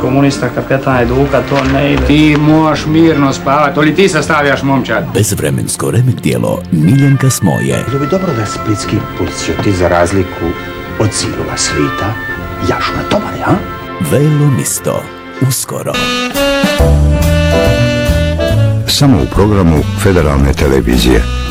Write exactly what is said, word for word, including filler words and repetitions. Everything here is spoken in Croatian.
komunista, kapetan Hajduka, to ne ide. Ti možeš mirno spavati, ali ti sastavljaš momčad. Bezvremensko remek dijelo Miljenka Smoje. Bilo bi dobro da splitski pulsčeti za razliku od silova svita jašu na tomari, a? Velo misto. Uskoro. Samo u programu Federalne televizije.